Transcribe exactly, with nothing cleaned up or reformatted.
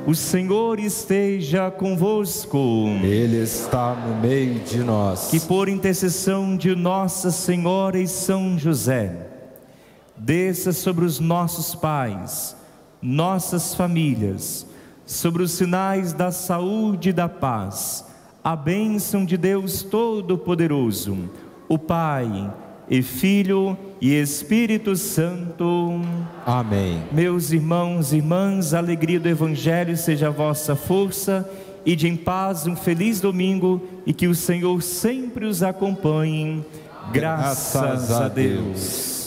O Senhor esteja convosco. Ele está no meio de nós. Que por intercessão de Nossa Senhora e São José, desça sobre os nossos pais, nossas famílias, sobre os sinais da saúde e da paz, a bênção de Deus Todo-Poderoso, o Pai, e Filho e Espírito Santo. Amém. Meus irmãos e irmãs, a alegria do Evangelho seja a vossa força. Ide em paz, um feliz domingo e que o Senhor sempre os acompanhe. Graças, Graças a Deus.